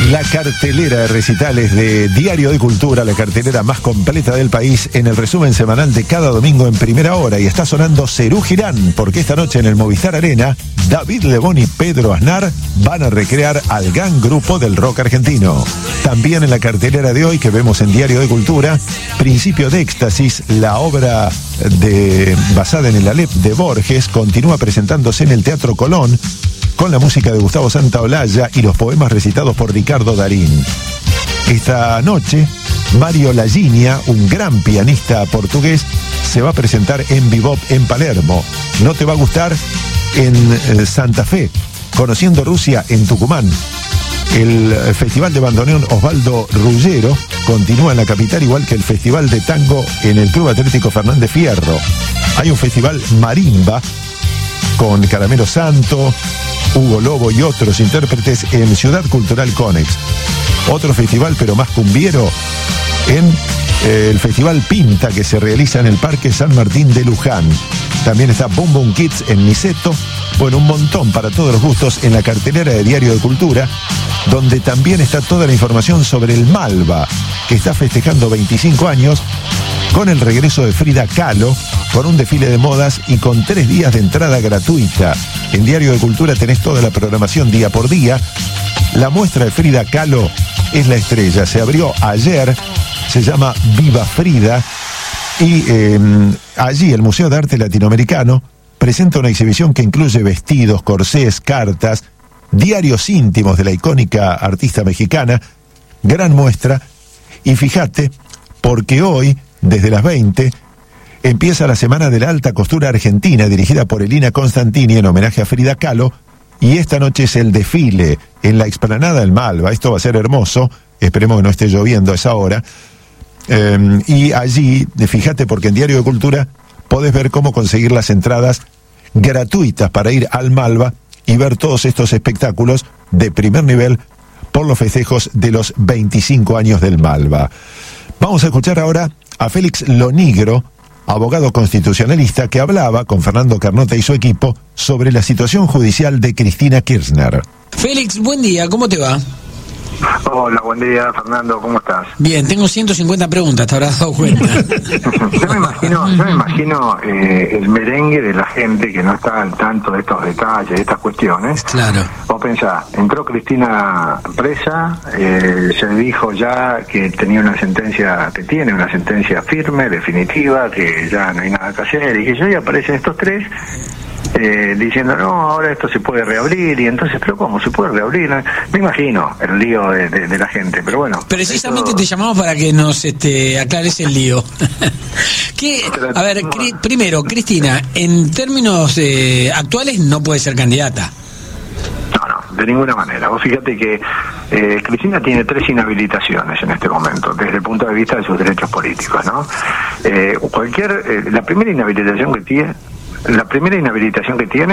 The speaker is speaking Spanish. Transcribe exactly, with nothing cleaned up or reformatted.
La cartelera de recitales de Diario de Cultura, la cartelera más completa del país, en el resumen semanal de cada domingo en primera hora. Y está sonando Serú Girán, porque esta noche en el Movistar Arena, David Lebón y Pedro Aznar van a recrear al gran grupo del rock argentino. También en la cartelera de hoy, que vemos en Diario de Cultura, Principio de Éxtasis, la obra de, basada en el Alep de Borges, continúa presentándose en el Teatro Colón, con la música de Gustavo Santaolalla y los poemas recitados por Ricardo Darín. Esta noche, Mario Laginia, un gran pianista portugués, se va a presentar en Bebop en Palermo. No te va a gustar en Santa Fe, Conociendo Rusia en Tucumán. El Festival de Bandoneón Osvaldo Ruggero continúa en la capital, igual que el Festival de Tango en el Club Atlético Fernández Fierro. Hay un festival marimba con Caramelo Santo, Hugo Lobo y otros intérpretes en Ciudad Cultural Conex. Otro festival, pero más cumbiero, en eh, el Festival Pinta, que se realiza en el Parque San Martín de Luján. También está Boom Boom Kids en Niceto. Bueno, un montón para todos los gustos en la cartelera de Diario de Cultura, donde también está toda la información sobre el Malva, que está festejando veinticinco años, con el regreso de Frida Kahlo, con un desfile de modas y con tres días de entrada gratuita. En Diario de Cultura tenés toda la programación día por día. La muestra de Frida Kahlo es la estrella. Se abrió ayer, se llama Viva Frida, y eh, allí el Museo de Arte Latinoamericano presenta una exhibición que incluye vestidos, corsés, cartas, diarios íntimos de la icónica artista mexicana. Gran muestra. Y fíjate, porque hoy, desde las veinte, empieza la Semana de la Alta Costura Argentina, dirigida por Elina Constantini en homenaje a Frida Kahlo, y esta noche es el desfile en la explanada del Malva. Esto va a ser hermoso, esperemos que no esté lloviendo a esa hora. Eh, y allí, fíjate, porque en Diario de Cultura podés ver cómo conseguir las entradas gratuitas para ir al Malva y ver todos estos espectáculos de primer nivel por los festejos de los veinticinco años del Malva. Vamos a escuchar ahora a Félix Lonigro, abogado constitucionalista, que hablaba con Fernando Carnota y su equipo sobre la situación judicial de Cristina Kirchner. Félix, buen día, ¿cómo te va? Hola, buen día, Fernando, ¿cómo estás? Bien, tengo ciento cincuenta preguntas, te habrás dado cuenta. yo me imagino, yo me imagino eh, el merengue de la gente que no está al tanto de estos detalles, de estas cuestiones. Claro. Vos pensás, entró Cristina presa, eh, se dijo ya que tenía una sentencia, que tiene una sentencia firme, definitiva, que ya no hay nada que hacer, y que ya aparecen estos tres Eh, diciendo, no, ahora esto se puede reabrir, y entonces, ¿pero cómo se puede reabrir? Me imagino el lío de, de, de la gente, pero bueno. Precisamente esto... te llamamos para que nos este, aclares el lío. ¿Qué? A ver, cri- primero, Cristina, en términos eh, actuales no puede ser candidata. No, no, de ninguna manera. Vos fíjate que eh, Cristina tiene tres inhabilitaciones en este momento, desde el punto de vista de sus derechos políticos, ¿no? Eh, cualquier, eh, la primera inhabilitación que tiene, la primera inhabilitación que tiene